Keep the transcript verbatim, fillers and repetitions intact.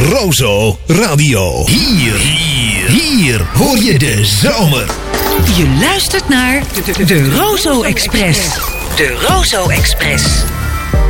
Rozo Radio. Hier, hier, hier hoor je de zomer. Je luistert naar de Rozo Express. De Rozo Express.